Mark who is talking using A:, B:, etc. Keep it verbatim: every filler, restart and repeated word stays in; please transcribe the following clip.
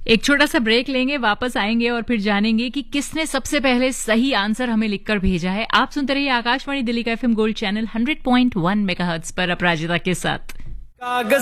A: एक छोटा सा ब्रेक लेंगे, वापस आएंगे और फिर जानेंगे कि किसने सबसे पहले सही आंसर हमें लिखकर भेजा है। आप सुनते रहिए आकाशवाणी दिल्ली का FM gold channel hundred point one megahertz पर अपराजिता के साथ।